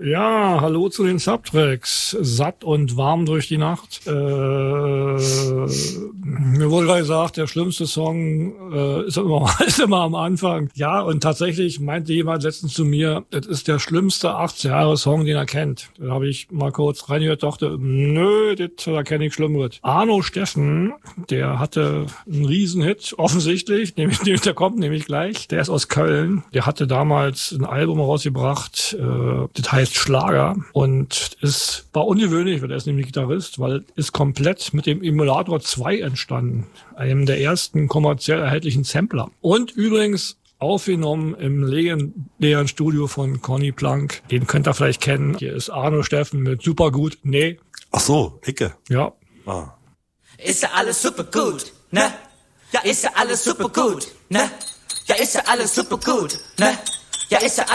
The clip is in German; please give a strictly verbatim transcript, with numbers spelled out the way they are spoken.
Ja, hallo zu den Subtracks. Satt und warm durch die Nacht. Äh, mir wurde gerade gesagt, der schlimmste Song äh, ist, immer, ist immer am Anfang. Ja, und tatsächlich meinte jemand letztens zu mir, das ist der schlimmste achtzig-Jahre-Song, den er kennt. Da habe ich mal kurz reingehört, dachte, nö, das, da kenne ich Schlimmeres. Arno Steffen, der hatte einen Riesenhit, offensichtlich, nämlich, der kommt nämlich gleich. Der ist aus Köln. Der hatte damals ein Album rausgebracht, äh, das heißt Schlager, und ist war ungewöhnlich, weil er ist nämlich Gitarrist, weil ist komplett mit dem Emulator zwei entstanden, einem der ersten kommerziell erhältlichen Sampler. Und übrigens aufgenommen im legendären Studio von Conny Plank. Den könnt ihr vielleicht kennen. Hier ist Arno Steffen mit Supergut. Nee. Ach so, Icke. Ja. Ah. Ist ja alles super gut, ne? Ja, ist ja alles super gut, ne? Ja, ist ja alles super gut, ne? Ja, ist ja